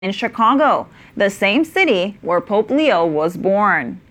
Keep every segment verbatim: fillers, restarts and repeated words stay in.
in Chicago, the same city where Pope Leo was born.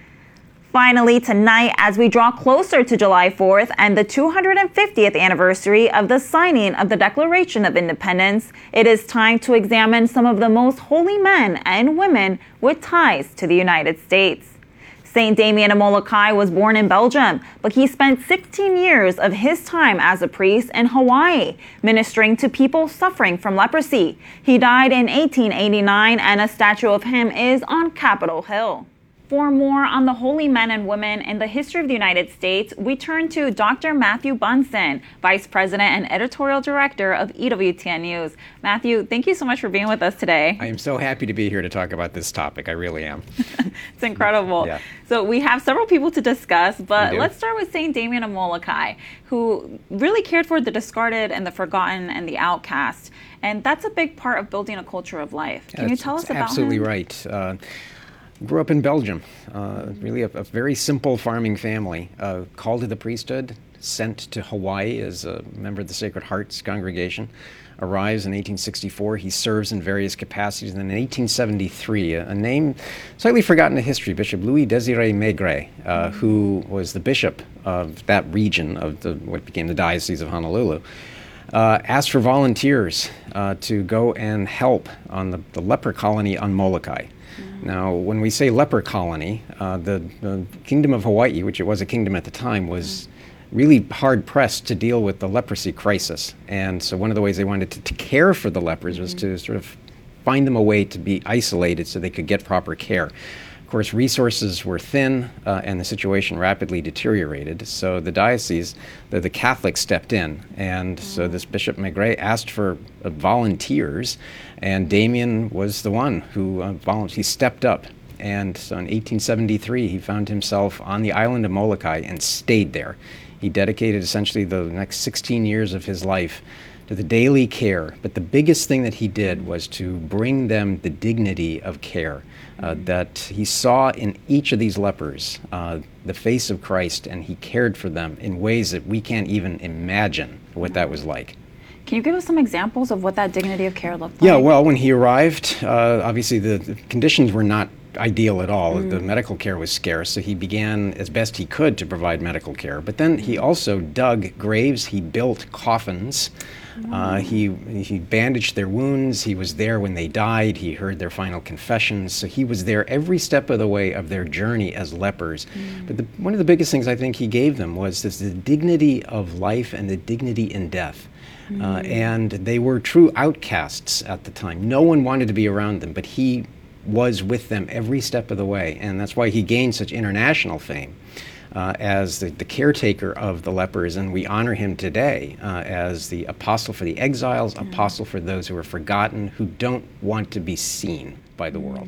Finally, tonight, as we draw closer to July fourth and the two hundred fiftieth anniversary of the signing of the Declaration of Independence, it is time to examine some of the most holy men and women with ties to the United States. Saint Damien of Molokai was born in Belgium, but he spent sixteen years of his time as a priest in Hawaii, ministering to people suffering from leprosy. He died in eighteen eighty-nine, and a statue of him is on Capitol Hill. For more on the holy men and women in the history of the United States, we turn to Doctor Matthew Bunson, Vice President and Editorial Director of E W T N News. Matthew, thank you so much for being with us today. I am so happy to be here to talk about this topic. I really am. It's incredible. Yeah. So we have several people to discuss, but let's start with Saint Damien of Molokai, who really cared for the discarded and the forgotten and the outcast. And that's a big part of building a culture of life. Can yeah, you tell us about absolutely him? Absolutely right. Uh, Grew up in Belgium, uh, really a, a very simple farming family, uh, called to the priesthood, sent to Hawaii as a member of the Sacred Hearts congregation, arrives in eighteen sixty-four. He serves in various capacities, and then in eighteen seventy-three, a, a name slightly forgotten in history, Bishop Louis Desiré Maigret, uh, who was the bishop of that region of the, what became the Diocese of Honolulu, uh, asked for volunteers uh, to go and help on the, the leper colony on Molokai. Now, when we say leper colony, uh, the, the Kingdom of Hawaii, which it was a kingdom at the time, was really hard-pressed to deal with the leprosy crisis. And so one of the ways they wanted to, to care for the lepers was to sort of find them a way to be isolated so they could get proper care. Of course, resources were thin, uh, and the situation rapidly deteriorated. So the diocese, the, the Catholics stepped in, and so this Bishop Maigret asked for uh, volunteers, and Damien was the one who uh, volunteered. He stepped up, and so in eighteen seventy-three, he found himself on the island of Molokai and stayed there. He dedicated essentially the next sixteen years of his life to the daily care, but the biggest thing that he did was to bring them the dignity of care, uh, that he saw in each of these lepers uh, the face of Christ, and he cared for them in ways that we can't even imagine what that was like. Can you give us some examples of what that dignity of care looked like? Yeah, well, when he arrived, uh, obviously the, the conditions were not ideal at all. Mm. The medical care was scarce, so he began as best he could to provide medical care. But then he also dug graves, he built coffins, mm. uh, he, he bandaged their wounds, he was there when they died, he heard their final confessions, so he was there every step of the way of their journey as lepers. Mm. But the, one of the biggest things I think he gave them was this, the dignity of life and the dignity in death. Mm. Uh, and they were true outcasts at the time. No one wanted to be around them, but he was with them every step of the way, and that's why he gained such international fame uh, as the, the caretaker of the lepers, and we honor him today uh, as the apostle for the exiles, mm. apostle for those who are forgotten, who don't want to be seen by the world.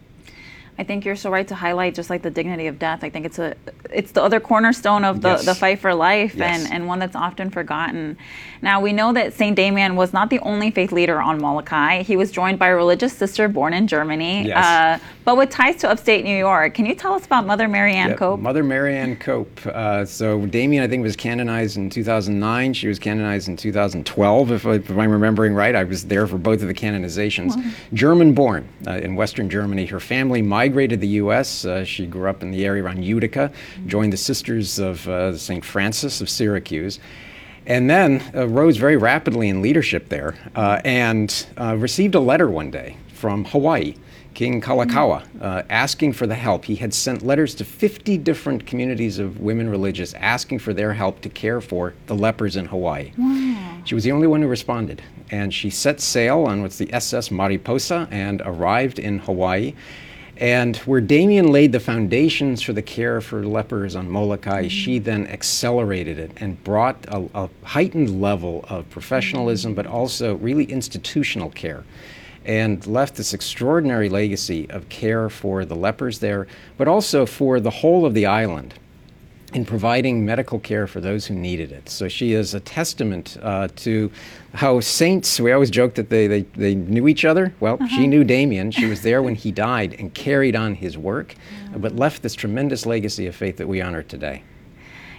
I think you're so right to highlight just like the dignity of death. I think it's a it's the other cornerstone of the, yes. the fight for life, yes. and, and one that's often forgotten. Now, we know that Saint Damien was not the only faith leader on Molokai. He was joined by a religious sister born in Germany, yes. uh, but with ties to upstate New York. Can you tell us about Mother Mary Ann yep. Cope? Mother Mary Ann Cope. Uh, so Damien, I think, was canonized in two thousand nine. She was canonized in two thousand twelve, if, I, if I'm remembering right. I was there for both of the canonizations. Wow. German-born uh, in Western Germany. Her family migrated to the U S Uh, she grew up in the area around Utica, mm-hmm. joined the Sisters of uh, Saint Francis of Syracuse, and then uh, rose very rapidly in leadership there, uh, and uh, received a letter one day from Hawaii, King Kalakaua, uh, asking for the help. He had sent letters to fifty different communities of women religious asking for their help to care for the lepers in Hawaii. Wow. She was the only one who responded, and she set sail on what's the S S Mariposa and arrived in Hawaii. And where Damien laid the foundations for the care for lepers on Molokai, mm-hmm. she then accelerated it and brought a, a heightened level of professionalism, mm-hmm. but also really institutional care, and left this extraordinary legacy of care for the lepers there, but also for the whole of the island, in providing medical care for those who needed it. So she is a testament uh, to how saints, we always joke that they, they, they knew each other. Well, uh-huh. she knew Damien. She was there when he died and carried on his work, yeah. but left this tremendous legacy of faith that we honor today.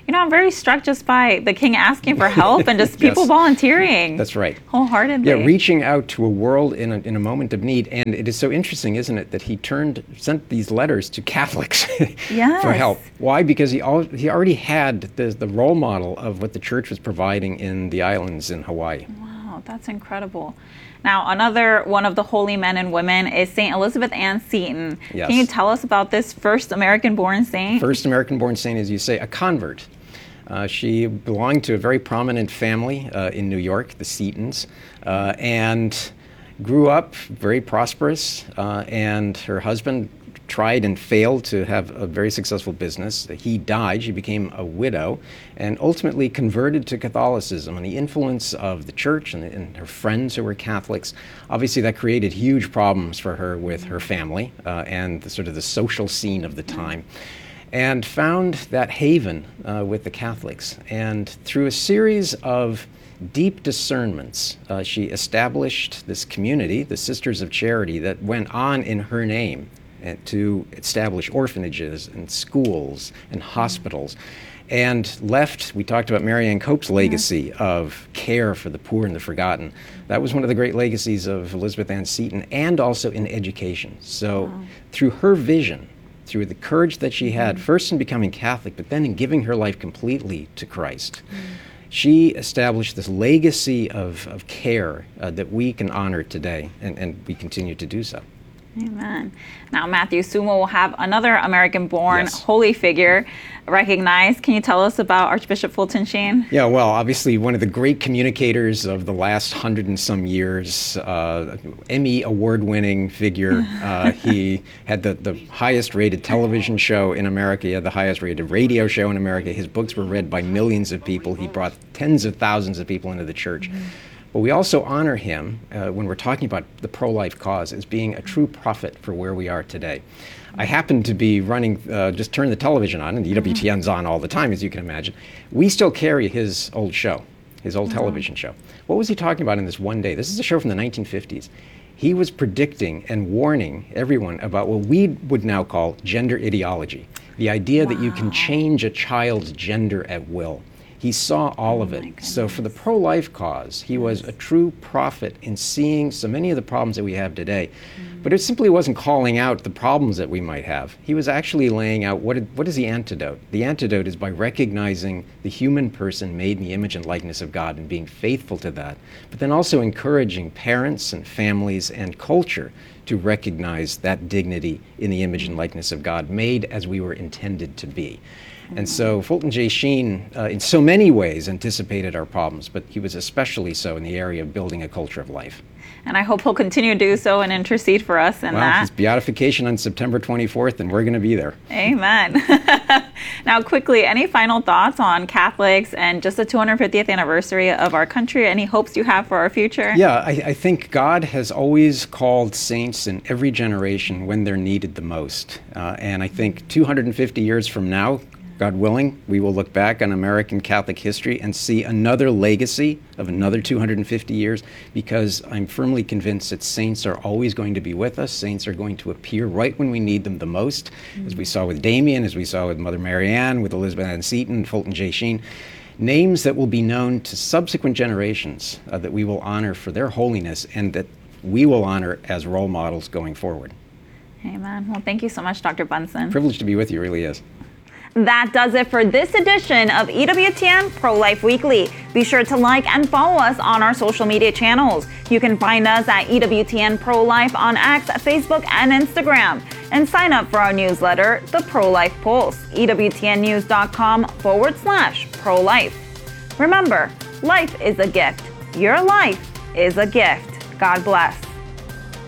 You know, I'm very struck just by the king asking for help and just Yes. people volunteering. That's right. Wholeheartedly. Yeah, reaching out to a world in a, in a moment of need. And it is so interesting, isn't it, that he turned, sent these letters to Catholics Yes. for help. Why? Because he al- he already had the, the role model of what the church was providing in the islands in Hawaii. Wow, that's incredible. Now, another one of the holy men and women is Saint Elizabeth Ann Seton. Yes. Can you tell us about this first American-born saint? First American-born saint, as you say, a convert. Uh, she belonged to a very prominent family uh, in New York, the Setons, uh, and grew up very prosperous, uh, and her husband tried and failed to have a very successful business. He died, she became a widow, and ultimately converted to Catholicism. And the influence of the church and, and her friends who were Catholics, obviously that created huge problems for her with her family uh, and the, sort of the social scene of the time. And found that haven uh, with the Catholics. And through a series of deep discernments, uh, she established this community, the Sisters of Charity, that went on in her name and to establish orphanages and schools and hospitals, and left, we talked about Marianne Cope's legacy yeah. of care for the poor and the forgotten. That was one of the great legacies of Elizabeth Ann Seton, and also in education. So wow. through her vision, through the courage that she had, first in becoming Catholic, but then in giving her life completely to Christ, mm. she established this legacy of, of care uh, that we can honor today, and, and we continue to do so. Amen. Now, Matthew Sumo will have another American-born yes. holy figure recognized. Can you tell us about Archbishop Fulton Sheen? Yeah, well, obviously one of the great communicators of the last hundred and some years, uh, Emmy award-winning figure. Uh, he had the, the highest-rated television show in America. He had the highest-rated radio show in America. His books were read by millions of people. He brought tens of thousands of people into the church. Mm-hmm. But we also honor him uh, when we're talking about the pro-life cause as being a true prophet for where we are today. I happen to be running, uh, just turn the television on, and E W T N's on all the time, as you can imagine. We still carry his old show, his old mm-hmm. television show. What was he talking about in this one day? This is a show from the nineteen fifties. He was predicting and warning everyone about what we would now call gender ideology, the idea wow. that you can change a child's gender at will. He saw all of it. So for the pro-life cause, he was a true prophet in seeing so many of the problems that we have today. Mm. But it simply wasn't calling out the problems that we might have. He was actually laying out what, what is the antidote. The antidote is by recognizing the human person made in the image and likeness of God and being faithful to that, but then also encouraging parents and families and culture to recognize that dignity in the image and likeness of God, made as we were intended to be. And so Fulton J. Sheen, uh, in so many ways, anticipated our problems, but he was especially so in the area of building a culture of life. And I hope he'll continue to do so and intercede for us in well, that. His beatification on September twenty-fourth, and we're going to be there. Amen. Now, quickly, any final thoughts on Catholics and just the two hundred fiftieth anniversary of our country? Any hopes you have for our future? Yeah, I, I think God has always called saints in every generation when they're needed the most. Uh, and I think two hundred fifty years from now, God willing, we will look back on American Catholic history and see another legacy of another two hundred fifty years, because I'm firmly convinced that saints are always going to be with us. Saints are going to appear right when we need them the most, mm-hmm. as we saw with Damien, as we saw with Mother Marianne, with Elizabeth Ann Seton, Fulton J. Sheen. Names that will be known to subsequent generations uh, that we will honor for their holiness and that we will honor as role models going forward. Amen. Well, thank you so much, Doctor Bunson. Privileged to be with you, really is. That does it for this edition of E W T N Pro-Life Weekly. Be sure to like and follow us on our social media channels. You can find us at E W T N Pro-Life on X, Facebook, and Instagram. And sign up for our newsletter, The Pro-Life Pulse, E W T N news dot com forward slash pro-life. Remember, life is a gift. Your life is a gift. God bless.